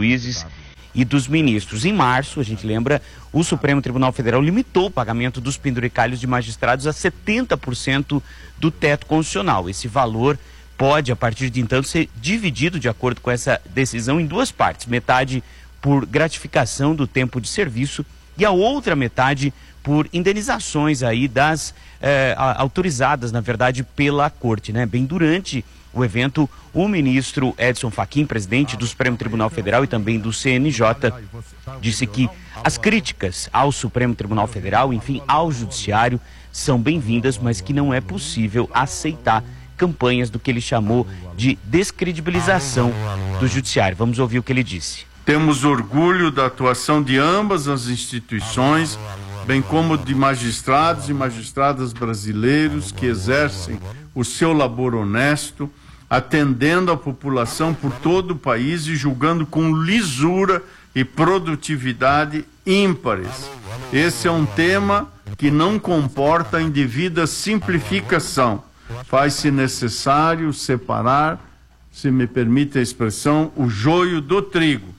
juízes e dos ministros. Em março, a gente lembra, o Supremo Tribunal Federal limitou o pagamento dos penduricalhos de magistrados a 70% do teto constitucional. Esse valor pode, a partir de então, ser dividido, de acordo com essa decisão, em duas partes. Metade por gratificação do tempo de serviço e a outra metade por indenizações aí autorizadas, na verdade, pela Corte, né? Bem, durante o evento, o ministro Edson Fachin, presidente do Supremo Tribunal Federal e também do CNJ, disse que as críticas ao Supremo Tribunal Federal, enfim, ao Judiciário, são bem-vindas, mas que não é possível aceitar campanhas do que ele chamou de descredibilização do Judiciário. Vamos ouvir o que ele disse. Temos orgulho da atuação de ambas as instituições, bem como de magistrados e magistradas brasileiros que exercem o seu labor honesto, atendendo a população por todo o país e julgando com lisura e produtividade ímpares. Esse é um tema que não comporta indevida simplificação. Faz-se necessário separar, se me permite a expressão, o joio do trigo.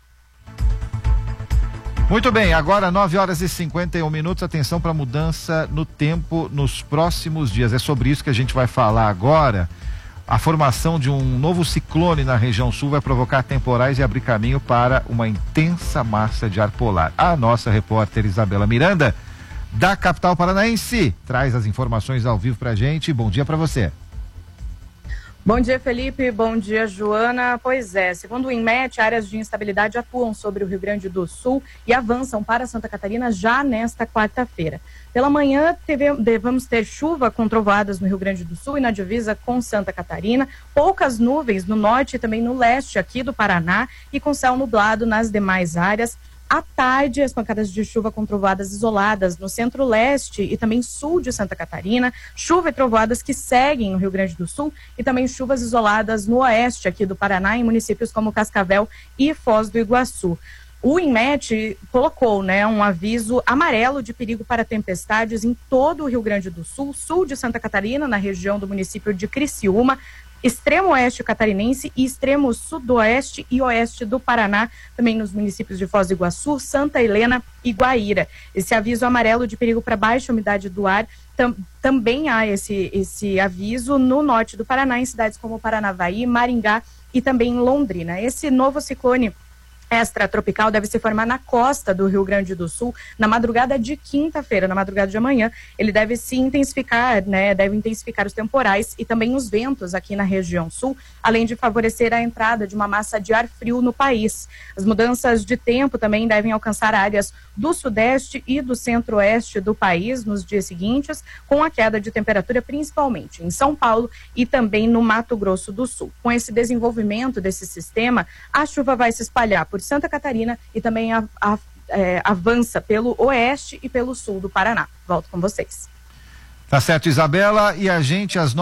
Muito bem, agora 9h51, atenção para a mudança no tempo nos próximos dias. É sobre isso que a gente vai falar agora. A formação de um novo ciclone na região sul vai provocar temporais e abrir caminho para uma intensa massa de ar polar. A nossa repórter Isabela Miranda, da capital paranaense, traz as informações ao vivo para a gente. Bom dia para você. Bom dia, Felipe. Bom dia, Joana. Pois é, segundo o INMET, áreas de instabilidade atuam sobre o Rio Grande do Sul e avançam para Santa Catarina já nesta quarta-feira. Pela manhã, devemos ter chuva com trovoadas no Rio Grande do Sul e na divisa com Santa Catarina, poucas nuvens no norte e também no leste aqui do Paraná e com céu nublado nas demais áreas. À tarde, as pancadas de chuva com trovoadas isoladas no centro-leste e também sul de Santa Catarina, chuva e trovoadas que seguem no Rio Grande do Sul e também chuvas isoladas no oeste aqui do Paraná, em municípios como Cascavel e Foz do Iguaçu. O INMET colocou, um aviso amarelo de perigo para tempestades em todo o Rio Grande do Sul, sul de Santa Catarina, na região do município de Criciúma, extremo oeste catarinense e extremo sudoeste e oeste do Paraná, também nos municípios de Foz do Iguaçu, Santa Helena e Guaíra. Esse aviso amarelo de perigo para baixa umidade do ar, também há esse aviso no norte do Paraná, em cidades como Paranavaí, Maringá e também em Londrina. Esse novo ciclone extratropical deve se formar na costa do Rio Grande do Sul na madrugada de quinta-feira, na madrugada de amanhã. Ele deve se intensificar, deve intensificar os temporais e também os ventos aqui na região sul, além de favorecer a entrada de uma massa de ar frio no país. As mudanças de tempo também devem alcançar áreas do sudeste e do centro-oeste do país nos dias seguintes, com a queda de temperatura principalmente em São Paulo e também no Mato Grosso do Sul. Com esse desenvolvimento desse sistema, a chuva vai se espalhar por Santa Catarina e também avança pelo oeste e pelo sul do Paraná. Volto com vocês. Tá certo, Isabela, e a gente às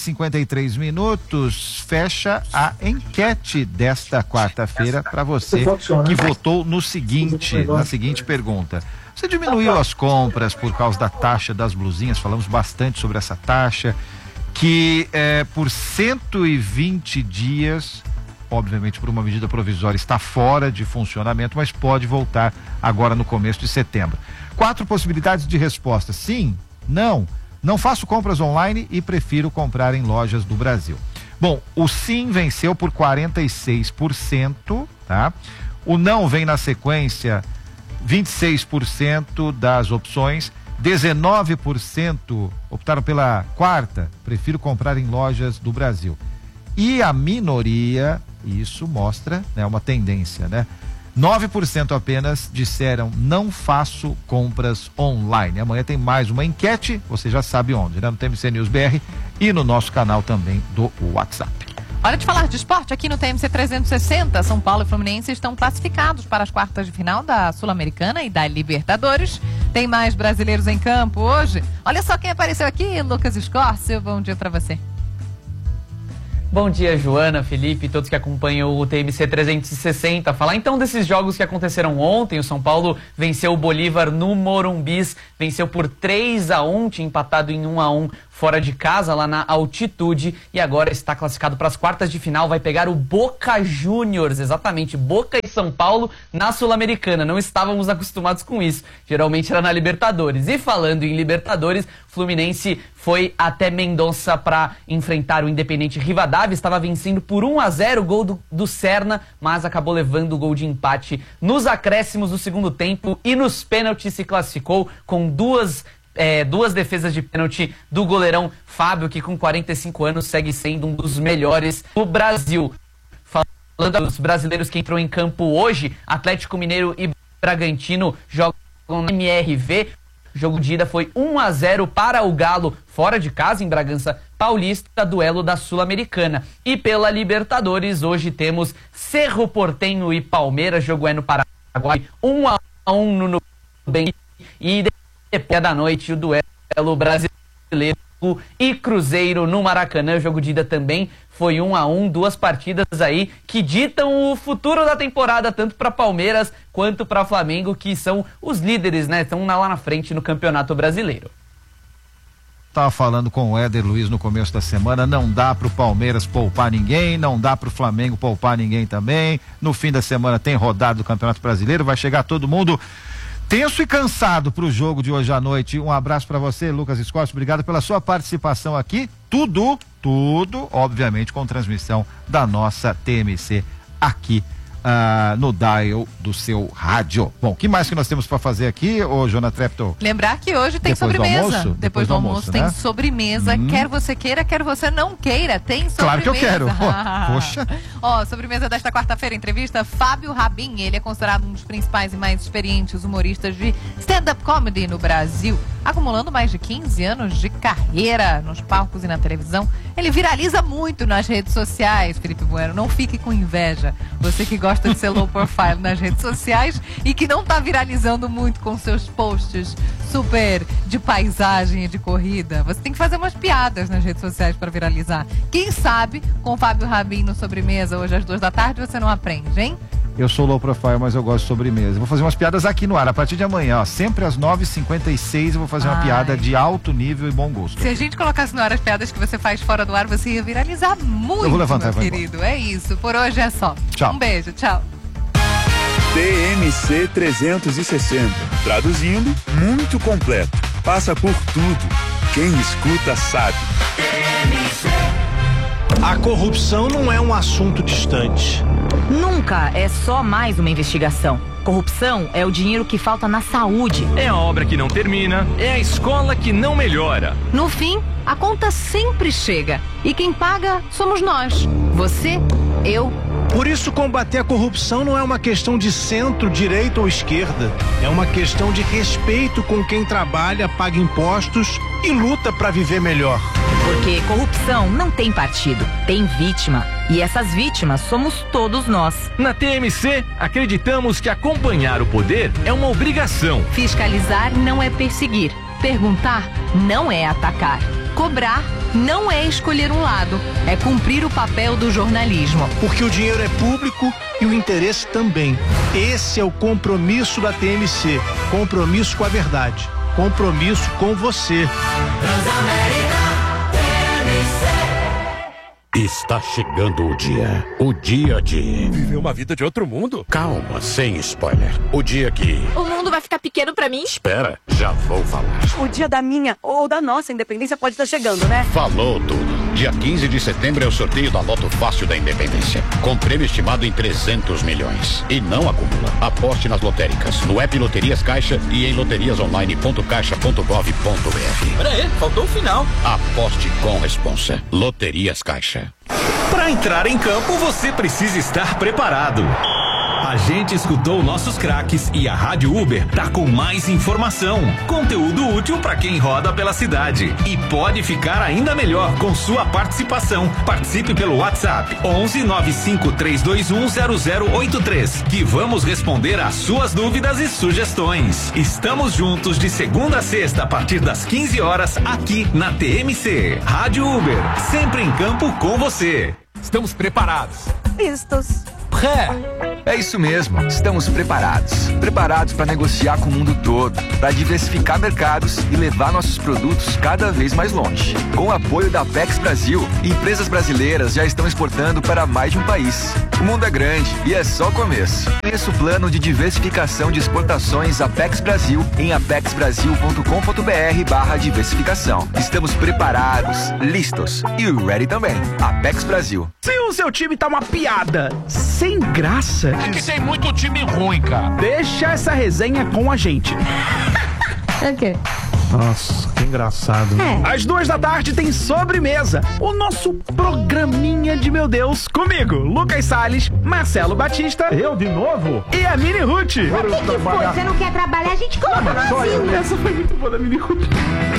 9h53 fecha a enquete desta quarta-feira para você que votou na seguinte pergunta. Você diminuiu as compras por causa da taxa das blusinhas? Falamos bastante sobre essa taxa, que por 120 dias, obviamente por uma medida provisória, está fora de funcionamento, mas pode voltar agora no começo de setembro. 4 possibilidades de resposta: sim, não faço compras online e prefiro comprar em lojas do Brasil. Bom, o sim venceu por 46%, tá? O não vem na sequência, 26% das opções, 19% optaram pela quarta, prefiro comprar em lojas do Brasil. E a minoria, isso mostra, uma tendência, 9% apenas disseram não faço compras online. Amanhã tem mais uma enquete, você já sabe onde, no TMC News BR e no nosso canal também do WhatsApp. Hora de falar de esporte aqui no TMC 360. São Paulo e Fluminense estão classificados para as quartas de final da Sul-Americana e da Libertadores. Tem mais brasileiros em campo hoje. Olha só quem apareceu aqui, Lucas Escórcio. Bom dia para você. Bom dia, Joana, Felipe, todos que acompanham o TMC 360. Falar então desses jogos que aconteceram ontem. O São Paulo venceu o Bolívar no Morumbis, venceu por 3-1, tinha empatado em 1-1 fora de casa, lá na altitude, e agora está classificado para as quartas de final, vai pegar o Boca Juniors, exatamente, Boca e São Paulo na Sul-Americana. Não estávamos acostumados com isso, geralmente era na Libertadores. E falando em Libertadores, Fluminense foi até Mendonça para enfrentar o Independente Rivadavia, estava vencendo por 1-0, gol do Serna, mas acabou levando o gol de empate nos acréscimos do segundo tempo e nos pênaltis se classificou com duas defesas de pênalti do goleirão Fábio, que com 45 anos segue sendo um dos melhores do Brasil. Falando dos brasileiros que entrou em campo hoje, Atlético Mineiro e Bragantino jogam no MRV. O jogo de ida foi 1-0 para o Galo fora de casa em Bragança Paulista, duelo da Sul-Americana. E pela Libertadores, hoje temos Cerro Porteño e Palmeiras, jogo é no Paraguai, 1-1 no Nubank. E depois da noite, o duelo brasileiro e Cruzeiro no Maracanã. O jogo de ida também foi 1-1, duas partidas aí que ditam o futuro da temporada, tanto para Palmeiras quanto para Flamengo, que são os líderes, né? Estão lá na frente no Campeonato Brasileiro. Tava falando com o Éder Luiz no começo da semana, não dá pro Palmeiras poupar ninguém, não dá pro Flamengo poupar ninguém também. No fim da semana tem rodada do Campeonato Brasileiro, vai chegar todo mundo tenso e cansado para o jogo de hoje à noite. Um abraço para você, Lucas Scott, obrigado pela sua participação aqui. Tudo, obviamente, com transmissão da nossa TMC aqui no dial do seu rádio. Bom, o que mais que nós temos para fazer aqui, ô Jonathan Treptow? Lembrar que hoje tem sobremesa. Depois do almoço, né? Tem sobremesa, quer você queira, quer você não queira, tem sobremesa. Claro que eu quero. Poxa. Sobremesa desta quarta-feira, entrevista Fábio Rabin, ele é considerado um dos principais e mais experientes humoristas de stand-up comedy no Brasil, acumulando mais de 15 anos de carreira nos palcos e na televisão. Ele viraliza muito nas redes sociais, Felipe Bueno, não fique com inveja. Você que gosta de ser low profile nas redes sociais e que não tá viralizando muito com seus posts super de paisagem e de corrida, você tem que fazer umas piadas nas redes sociais para viralizar. Quem sabe, com o Fábio Rabin no Sobremesa, hoje às 14h, você não aprende, hein? Eu sou low profile, mas eu gosto de sobremesa. Vou fazer umas piadas aqui no ar, a partir de amanhã, ó. Sempre às 9h56 eu vou fazer uma piada de alto nível e bom gosto. Se a gente colocasse no ar as piadas que você faz fora do ar, você ia viralizar muito, eu vou levantar, meu querido. Embora. É isso, por hoje é só. Tchau. Um beijo, tchau. TMC 360. Traduzindo, muito completo. Passa por tudo. Quem escuta sabe. A corrupção não é um assunto distante. Nunca é só mais uma investigação. Corrupção é o dinheiro que falta na saúde. É a obra que não termina, é a escola que não melhora. No fim, a conta sempre chega. E quem paga somos nós. Você, eu. Por isso, combater a corrupção não é uma questão de centro, direita ou esquerda. É uma questão de respeito com quem trabalha, paga impostos e luta para viver melhor. Porque corrupção não tem partido, tem vítima. E essas vítimas somos todos nós. Na TMC, acreditamos que acompanhar o poder é uma obrigação. Fiscalizar não é perseguir. Perguntar não é atacar. Cobrar não é escolher um lado, é cumprir o papel do jornalismo. Porque o dinheiro é público e o interesse também. Esse é o compromisso da TMC. Compromisso com a verdade. Compromisso com você. Transamérica, TMC. Está chegando o dia de viver uma vida de outro mundo. Calma, sem spoiler. O dia que o mundo vai ficar pequeno pra mim? Espera, já vou falar. O dia da minha ou da nossa independência pode estar chegando, né? Falou tudo. Dia 15 de setembro é o sorteio da Loto Fácil da Independência, com prêmio estimado em 300 milhões. E não acumula. Aposte nas lotéricas, no app Loterias Caixa e em loteriasonline.caixa.gov.br. Pera aí, faltou o final. Aposte com responsa. Loterias Caixa. Para entrar em campo, você precisa estar preparado. A gente escutou nossos craques e a Rádio Uber tá com mais informação, conteúdo útil para quem roda pela cidade e pode ficar ainda melhor com sua participação. Participe pelo WhatsApp 11 95 321 0083 que vamos responder às suas dúvidas e sugestões. Estamos juntos de segunda a sexta a partir das 15 horas aqui na TMC. Rádio Uber, sempre em campo com você. Estamos preparados. Vistos. É isso mesmo, estamos preparados. Preparados para negociar com o mundo todo, para diversificar mercados e levar nossos produtos cada vez mais longe. Com o apoio da Apex Brasil, empresas brasileiras já estão exportando para mais de um país. O mundo é grande e é só o começo. Conheça o plano de diversificação de exportações Apex Brasil em apexbrasil.com.br/diversificação. Estamos preparados, listos e ready também. Apex Brasil. Se o seu time tá uma piada sem graça... É que tem muito time ruim, cara. Deixa essa resenha com a gente. O quê? Nossa, que engraçado. Às 2h tem Sobremesa, o nosso programinha de meu Deus, comigo, Lucas Salles, Marcelo Batista. Eu de novo? E a Mini Ruth. O que foi? Você não quer trabalhar? A gente coloca no asilo. Essa foi muito boa da Mini Ruth.